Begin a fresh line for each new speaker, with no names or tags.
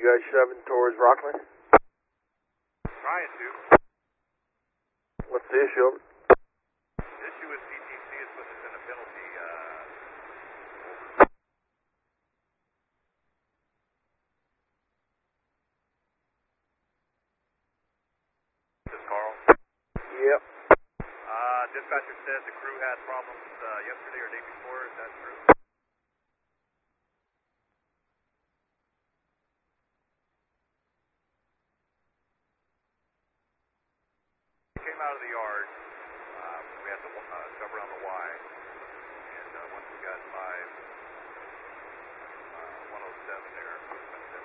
guys shoving towards Rockland?
Trying to.
What's the issue?
The issue with PTC is putting us in a penalty. This is Carl.
Yep.
Dispatcher said the crew had problems yesterday or day before. Is that true? We came out of the yard. We had to cover around the Y. And once we got by 107 there,